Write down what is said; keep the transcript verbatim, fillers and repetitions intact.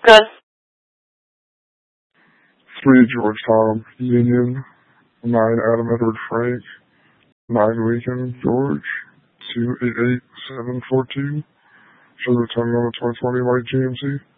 Good. Three George Tom Union. Nine Adam Edward Frank. Nine Lincoln George. Two eight eight seven four two. Show the returning on the twenty twenty light G M C.